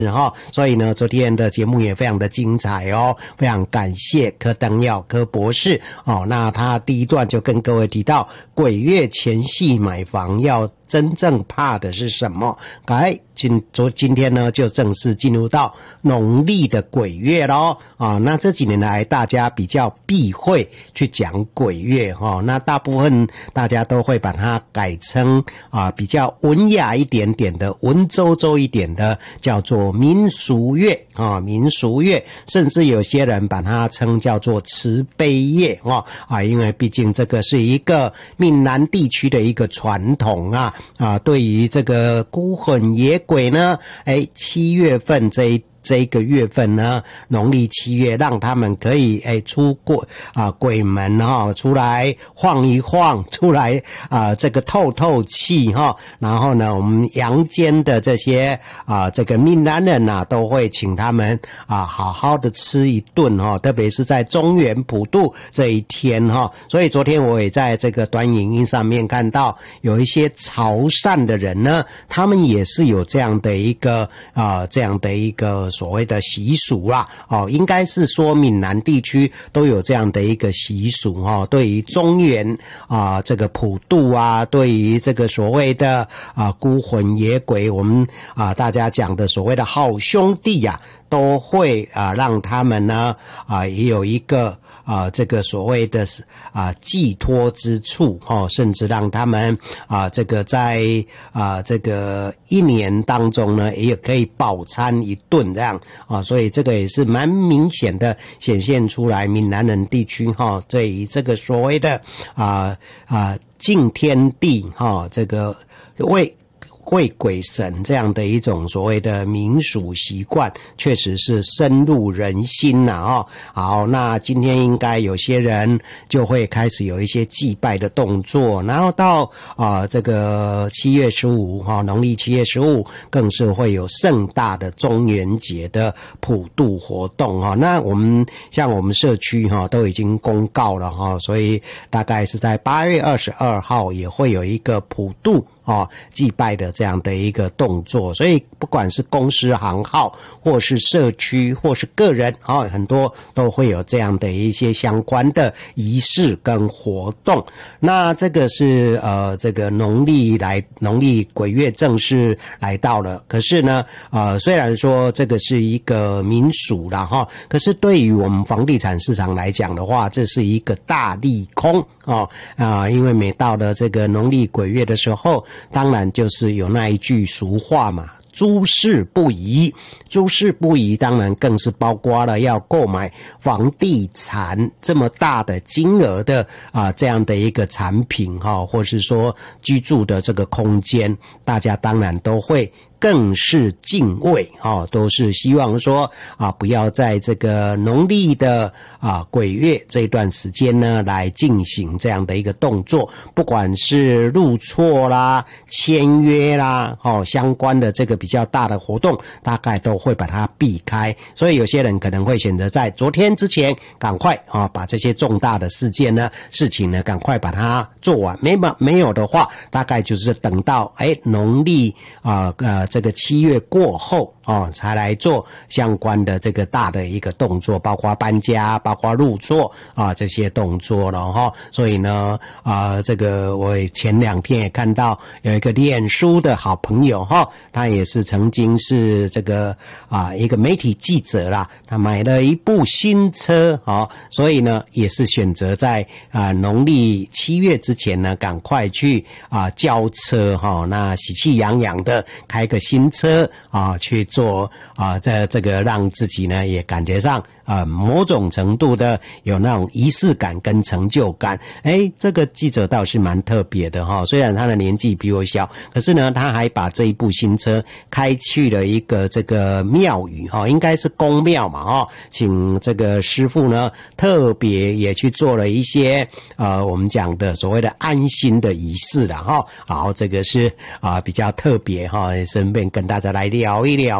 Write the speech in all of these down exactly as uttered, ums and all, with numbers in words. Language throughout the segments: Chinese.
哈，所以呢，昨天的节目也非常的精彩哦，非常感谢柯登耀柯博士哦。那他第一段就跟各位提到，鬼月前夕买房要真正怕的是什么？哎，今昨今天呢，就正式进入到农历的鬼月咯啊。那这几年来，大家比较避讳去讲鬼月哈、哦，那大部分大家都会把它改成啊比较文雅一点点的、文绉绉一点的，叫做民俗月啊，民俗月，甚至有些人把它称叫做慈悲月啊啊，因为毕竟这个是一个闽南地区的一个传统啊。啊，对于这个孤魂野鬼呢，哎，七月份这一这一个月份呢，农历七月，让他们可以哎出过啊鬼门哈、哦，出来晃一晃，出来啊这个透透气哈、哦。然后呢，我们阳间的这些啊这个闽南人呐、啊，都会请他们啊好好的吃一顿哈、哦，特别是在中元普渡这一天哈、哦。所以昨天我也在这个短影音上面看到有一些潮汕的人呢，他们也是有这样的一个啊这样的一个。所谓的习俗啦，哦，应该是说闽南地区都有这样的一个习俗哦。对于中元啊、呃，这个普渡啊，对于这个所谓的啊、呃、孤魂野鬼，我们啊、呃、大家讲的所谓的好兄弟呀、啊，都会啊、呃、让他们呢啊、呃、也有一个。啊、呃，这个所谓的啊、呃、寄托之处哦，甚至让他们啊、呃、这个在啊、呃、这个一年当中呢，也可以饱餐一顿这样啊、哦，所以这个也是蛮明显的显现出来闽南人地区哈、哦，对于这个所谓的啊啊敬天地哈、哦，这个为。为鬼神这样的一种所谓的民俗习惯，确实是深入人心呐、啊、哦。好，那今天应该有些人就会开始有一些祭拜的动作，然后到啊、呃、这个七月十五哈，农历七月十五更是会有盛大的中元节的普渡活动哈。那我们像我们社区哈都已经公告了哈，所以大概是在八月二十二号也会有一个普渡。哦，祭拜的这样的一个动作，所以不管是公司行号，或是社区，或是个人，哦，很多都会有这样的一些相关的仪式跟活动。那这个是呃，这个农历来农历鬼月正式来到了，可是呢，呃，虽然说这个是一个民俗啦哈，可是对于我们房地产市场来讲的话，这是一个大利空哦啊、呃，因为每到了这个农历鬼月的时候。当然就是有那一句俗话嘛，诸事不宜，诸事不宜当然更是包括了要购买房地产这么大的金额的啊、呃、这样的一个产品哈，或是说居住的这个空间，大家当然都会更是敬畏哦，都是希望说啊，不要在这个农历的啊鬼月这一段时间呢，来进行这样的一个动作，不管是入错啦、签约啦，哦，相关的这个比较大的活动，大概都会把它避开。所以有些人可能会选择在昨天之前，赶快啊把这些重大的事件呢、事情呢，赶快把它做完。没没没有的话，大概就是等到哎农历啊呃。这个七月过后哦，才来做相关的这个大的一个动作，包括搬家，包括入座啊这些动作了哈。所以呢，啊，这个我前两天也看到有一个脸书的好朋友哈，他也是曾经是这个啊一个媒体记者啦，他买了一部新车哦，所以呢也是选择在啊农历七月之前呢，赶快去啊交车哈，那喜气洋洋的开个新车啊去做啊，这这个让自己呢也感觉上啊某种程度的有那种仪式感跟成就感。诶，这个记者倒是蛮特别的哈，虽然他的年纪比我小，可是呢他还把这一部新车开去了一个这个庙宇哈，应该是公庙嘛哈，请这个师傅呢特别也去做了一些呃我们讲的所谓的安心的仪式啦哈。好，这个是啊比较特别哈，顺便跟大家来聊一聊。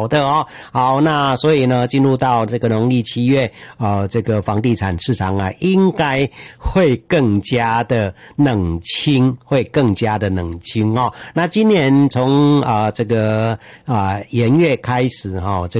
好的哦。好，那所以呢，进入到这个农历七月，呃，这个房地产市场啊，应该会更加的冷清，会更加的冷清哦。那今年从啊、呃、这个啊、呃、元月开始哈、哦。